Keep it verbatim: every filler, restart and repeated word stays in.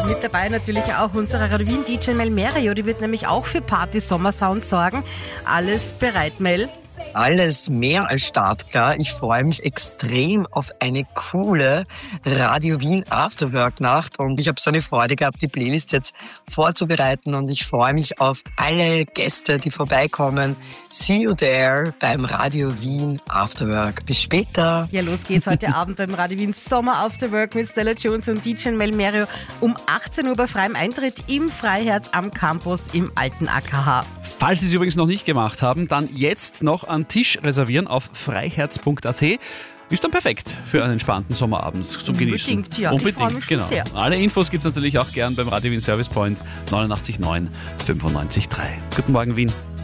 Mit dabei natürlich auch unsere Radio Wien D J Mel Merio, die wird nämlich auch für Party-Sommersound sorgen. Alles bereit, Mel? Alles mehr als startklar. Ich freue mich extrem auf eine coole Radio Wien Afterwork-Nacht und ich habe so eine Freude gehabt, die Playlist jetzt vorzubereiten und ich freue mich auf alle Gäste, die vorbeikommen. See you there beim Radio Wien Afterwork. Bis später. Ja, los geht's heute Abend beim Radio Wien Sommer Afterwork mit Stella Jones und D J Mel Merio um achtzehn Uhr bei freiem Eintritt im Freiherz am Campus im alten A K H. Falls Sie es übrigens noch nicht gemacht haben, dann jetzt noch einen Tisch reservieren auf freiherz punkt a t. Ist dann perfekt für einen entspannten Sommerabend zum Genießen. Unbedingt, ja. Unbedingt, ich freue mich genau. sehr. Alle Infos gibt es natürlich auch gern beim Radio Wien Service Point neunundachtzig neun fünfundneunzig drei. Guten Morgen, Wien.